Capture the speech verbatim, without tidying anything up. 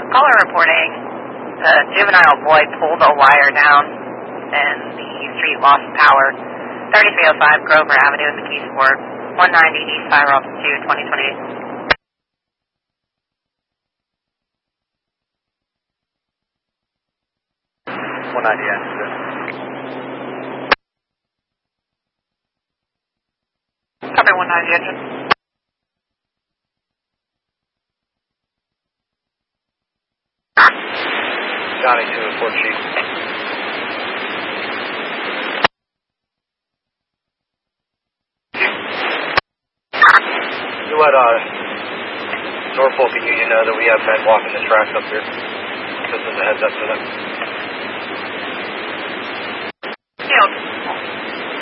caller reporting a juvenile boy pulled a wire down and the street lost power. thirty-three oh five Grover Avenue in McKeesport, one ninety East Spiral two, twenty twenty-eight. one ninety, answer. Copy one ninety, engine. Johnny two, Fort Chief. You let uh, Norfolk and Union know that we have men walking the tracks up here. Just as a heads up to them.